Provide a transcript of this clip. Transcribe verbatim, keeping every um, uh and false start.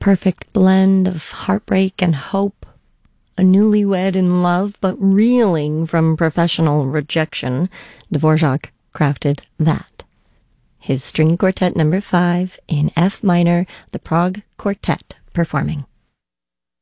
perfect blend of heartbreak and hope, a newlywed in love but reeling from professional rejection, Dvorak crafted that. His String Quartet number five in F minor, the Prague Quartet performing.